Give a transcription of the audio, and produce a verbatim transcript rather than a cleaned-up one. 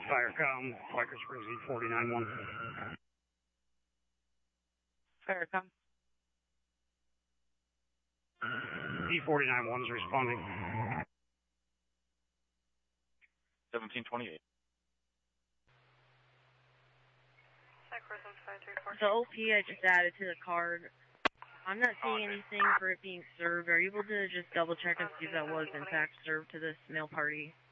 Firecom, Vicker Springs E forty-nine one. Firecom. E forty-nine one is responding. seventeen twenty-eight. The O P I just added to the card. I'm not seeing anything for it being served. Are you able to just double check and see if that was in fact served to this male party?